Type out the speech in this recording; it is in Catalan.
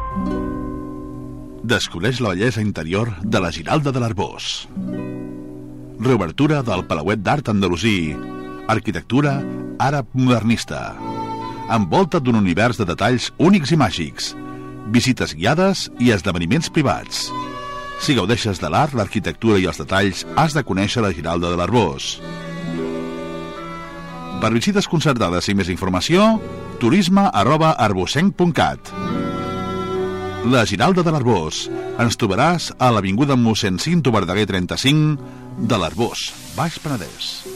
Descobreix la bellesa interior de la Giralda de l'Arboç. Reobertura del Palauet d'Art Andalusí. Arquitectura àrab modernista. Envolta't d'un univers de detalls únics i màgics. Visites guiades i esdeveniments privats. Si gaudeixes de l'art, l'arquitectura i els detalls, has de conèixer la Giralda de l'Arboç. Per visites concertades i més informació, turisme@arbocenc.cat. La Giralda de l'Arboç. Ens trobaràs a l'avinguda mossèn Cinto Verdaguer 35 de l'Arboç, Baix Penedès.